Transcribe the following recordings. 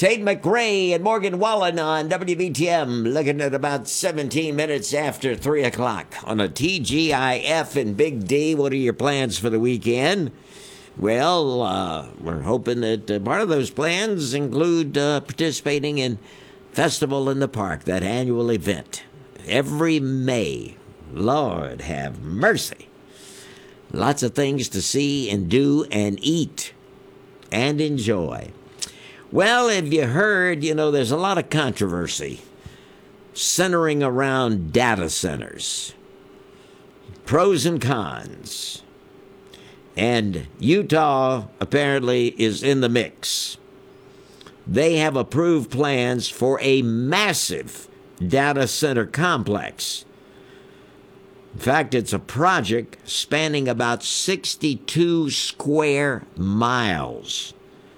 Tate McRae and Morgan Wallen on WBTM, looking at about 17 minutes after 3 o'clock on a TGIF and Big D. What are your plans for the weekend? Well, we're hoping that part of those plans include participating in Festival in the Park, that annual event, every May. Lord have mercy. Lots of things to see and do and eat and enjoy. Well, have you heard, there's a lot of controversy centering around data centers, pros and cons. And Utah apparently is in the mix. They have approved plans for a massive data center complex. In fact, it's a project spanning about 62 square miles.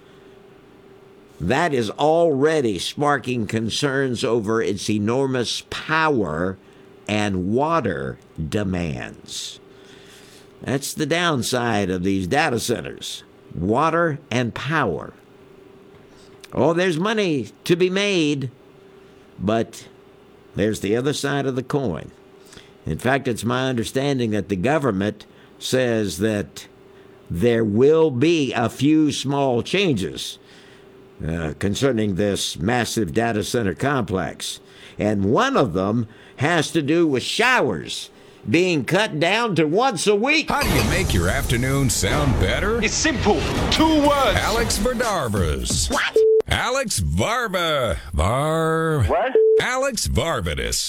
That is already sparking concerns over its enormous power and water demands. That's the downside of these data centers, water and power. Oh, there's money to be made, but there's the other side of the coin. In fact, it's my understanding that the government says that there will be a few small changes concerning this massive data center complex. And one of them has to do with showers being cut down to once a week. How do you make your afternoon sound better? It's simple. 2 words. Alex Vardarvas. What? Alex Varva. What? Alex Varvatis.